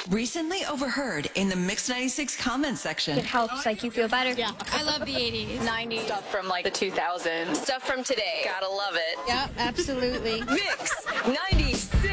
Recently overheard in the Mix 96 comment section. It helps, like, you feel better. Yeah. I love the 80s. 90s. Stuff from, like, the 2000s. Stuff from today. Gotta love it. Yeah, absolutely. Mix 96.